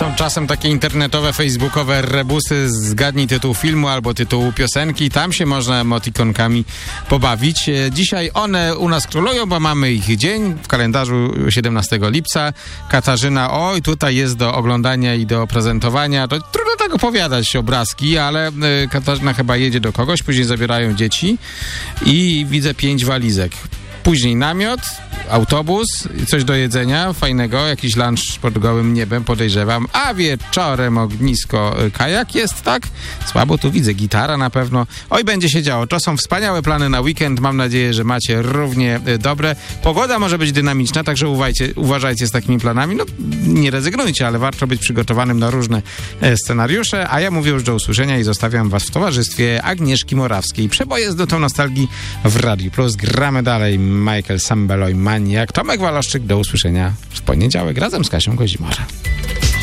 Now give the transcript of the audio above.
są czasem takie internetowe, facebookowe rebusy, zgadnij tytuł filmu albo tytuł piosenki. Tam się można emotikonkami pobawić. Dzisiaj one u nas królują, bo mamy ich dzień w kalendarzu 17 lipca. Katarzyna, oj, tutaj jest do oglądania i do prezentowania. To trudno tak opowiadać obrazki, ale Katarzyna chyba jedzie do kogoś, później zabierają dzieci i widzę 5 walizek. Później namiot, autobus, coś do jedzenia fajnego, jakiś lunch pod gołym niebem, podejrzewam, a wieczorem ognisko, kajak jest, tak? Słabo tu widzę, gitara na pewno. Oj, będzie się działo. To są wspaniałe plany na weekend. Mam nadzieję, że macie równie dobre. Pogoda może być dynamiczna, także uważajcie z takimi planami. No, nie rezygnujcie, ale warto być przygotowanym na różne scenariusze. A ja mówię już do usłyszenia i zostawiam was w towarzystwie Agnieszki Morawskiej. Przeboje z nutą nostalgii w Radiu Plus. Gramy dalej. Michael Sambeloj, Maniak, Tomek Waloszczyk. Do usłyszenia w poniedziałek razem z Kasią Kozimora.